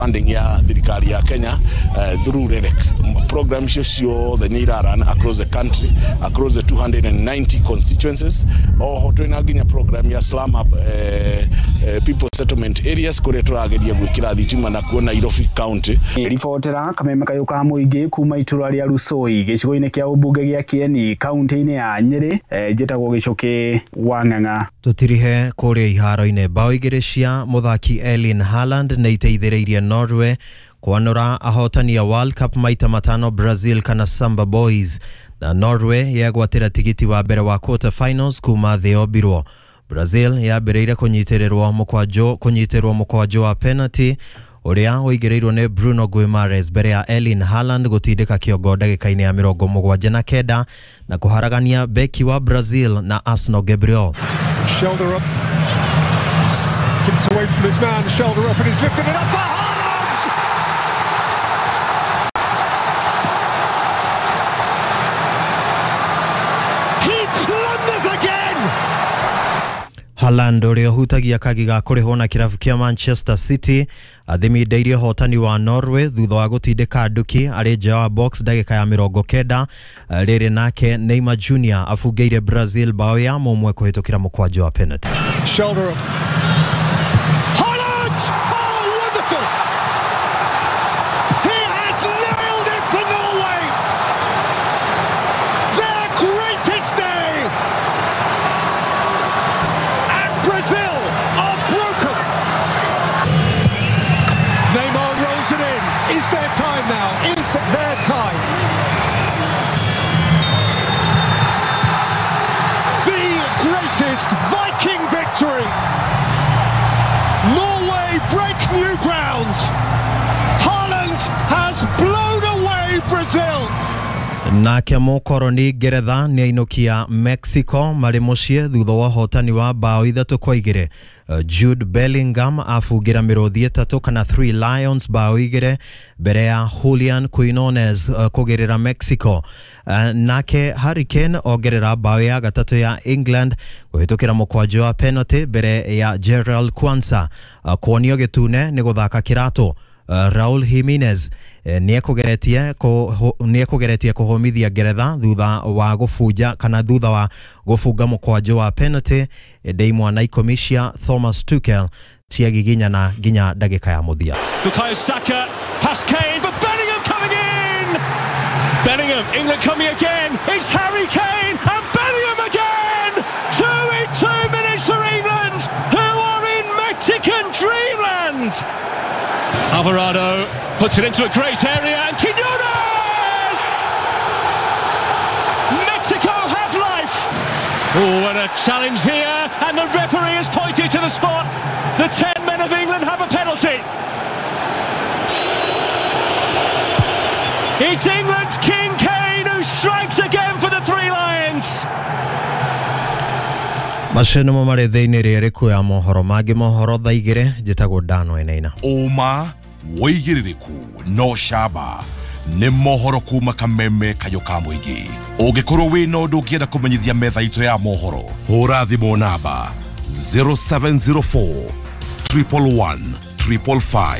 funding ya thirikari ya Kenya through REREC. Programs show the need run across the country, across the 290 constituencies. Twina ginya program ya slum up people settlement areas kore turageria gwikira thitima na kuona Nairobi County. Ribotera Kameme Kayuka Muingi kuma itura ria Rusoi gicigo-ini kia ubunge gia Kieni county-ini ya Nyeri njitagwo Gicoki wa Ng'ang'a. Tutirihe kuria iharo-ini bao igiri cia muthaki Erling Haaland na iteithiriirie Norway kwanura ahotani ya World Cup maita matano Brazil kana Samba Boys, na Norway yagwatira tigiti wa mbere wa quarter finals kuma Theobirwo. Brazil yabereire kunyitirwo mukwajo wa penalty uria uigereirwo ni Bruno Guimaraes mbere ya Erling Haaland gutindika kiongo ndagika-ini ya 79 na kuharagania beki wa Brazil na Arsenal Gabriel. Shoulder up, skipped away from his man, shoulder up, and he's lifted it up for Haaland! He plunders again! Haaland uria hutagia kagiga kurihwo na kirabu kia Manchester City athimindeirie hotani wa Norway thutha wa gutindika nduki ari nja wa box ndagika ya 90 riri nake Neymar Jr afungeire Brazil bao ya mumwe kuhitukira mukwajo wa penalty. Shoulder up. Haaland! Oh, wonderful! He has nailed it for Norway! Their greatest day! And Brazil are broken! Neymar rolls it in. Is their time now? Is their time? The greatest Viking victory! Norway break new ground! Haaland has blown away Brazil! Nake mukoroni Ngeretha ni ainukia Mexico mari mucie thutha wa hotani wa bao 3-2. Jude Bellingham afungira mirothi 3 kana 3 Lions bao 2 mbere ya Julian Quinones kugerera Mexico. Nake Harry Kane ongerera bao ya gatatu ya England guhitukira mukwajo wa penalty mbere ya Gerald Kwanza. Kuonio gitune ni guthaka kirato. Raul Jimenez niekugeretie kuhomithia Ngeretha thutha wa gufunja kana thutha wa gufunga mukwajo wa penalty ndeimwa na ikomisia Thomas Tuchel ciagiginyana ginya ndagika ya muthia. Bukayo Saka past Kane, but Bellingham coming in. Bellingham, England coming again. It's Harry Kane and Bellingham again. 2 in 2 minutes for England, who are in Mexican dreamland. Alvarado puts it into a great area and Quinones! Mexico have life! Oh, and a challenge here, and the referee has pointed to the spot. The 10 men of England have a penalty. It's England's King Kane who strikes again for the Three Lions. Masheno momare theine rere kuya mohoro magi mohoro thaigire jitagwo Dano enaina. Oma woigiririku no shaba ni mohoro kuma Kameme Kayuka Muingi. Ungĩkorwo wĩna ũndũ ũngĩenda kũmenyithia metha itũ ya mohoro, hũra thimũ namba 0704 111 555.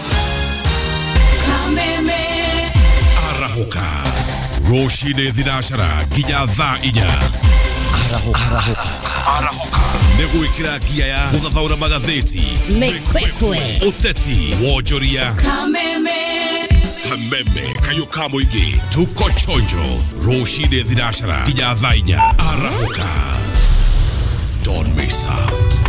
Kameme Arahuka Roshine Thinashara nginya thaa 4. Arahuka negwikira gia ya guthathaura magatheti Mekwekwe uteti wonjoria Kameme Kayuka Muingi tuko chonjo Roshine Thinashara nginya thaa 4. Arahuka